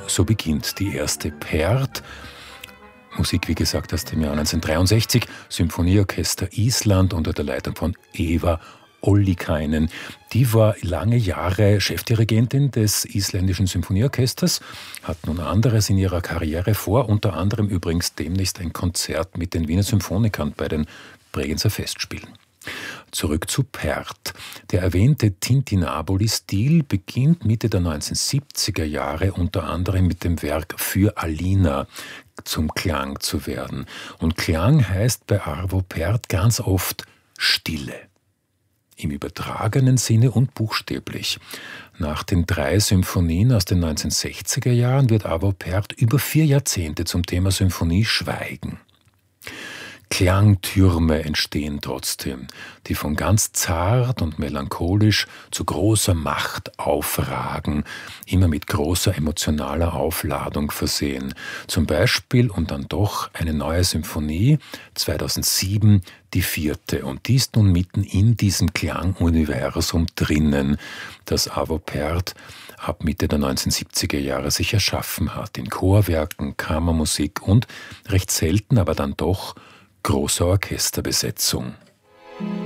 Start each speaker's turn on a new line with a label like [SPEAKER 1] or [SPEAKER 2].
[SPEAKER 1] So beginnt die erste Pärt. Musik, wie gesagt, aus dem Jahr 1963. Symphonieorchester Island unter der Leitung von Eva Ollikainen. Die war lange Jahre Chefdirigentin des isländischen Symphonieorchesters, hat nun anderes in ihrer Karriere vor, unter anderem übrigens demnächst ein Konzert mit den Wiener Symphonikern bei den Bregenzer Festspielen. Zurück zu Pärt. Der erwähnte Tintinabuli-Stil beginnt Mitte der 1970er Jahre unter anderem mit dem Werk Für Alina zum Klang zu werden. Und Klang heißt bei Arvo Pärt ganz oft Stille. Im übertragenen Sinne und buchstäblich. Nach den 3 Symphonien aus den 1960er Jahren wird Arvo Pärt über 4 Jahrzehnte zum Thema Symphonie schweigen. Klangtürme entstehen trotzdem, die von ganz zart und melancholisch zu großer Macht aufragen, immer mit großer emotionaler Aufladung versehen. Zum Beispiel und dann doch eine neue Symphonie, 2007, die 4. Und die ist nun mitten in diesem Klanguniversum drinnen, das Arvo Pärt ab Mitte der 1970er Jahre sich erschaffen hat, in Chorwerken, Kammermusik und recht selten, aber dann doch großer Orchesterbesetzung.